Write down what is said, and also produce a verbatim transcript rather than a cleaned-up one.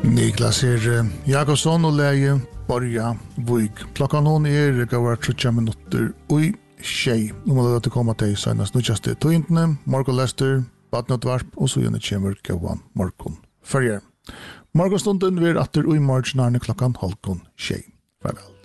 Niklas her Jakobsson og Leie Borja Vig. Klokkan hon er gavar trettio minutter ui tjej. Nu må det komma til senast nødjaste tøyntene, Marco Lester, Badnøtvarp, og så gjerne kjemur gavan Markon Ferrier. Morgonstunden vil atter ui marginarne klokkan halvkon tjej. Farvel.